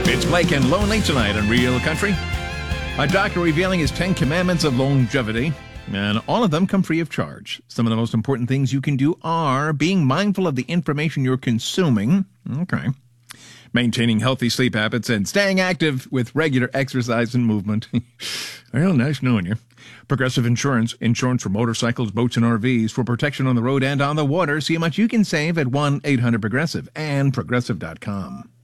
It's Blake and Lonely tonight on Real Country. A doctor revealing his 10 commandments of longevity, and all of them come free of charge. Some of the most important things you can do are being mindful of the information you're consuming. Okay. Maintaining healthy sleep habits and staying active with regular exercise and movement. Well, nice knowing you. Progressive Insurance. Insurance for motorcycles, boats, and RVs for protection on the road and on the water. See how much you can save at 1-800-PROGRESSIVE and Progressive.com.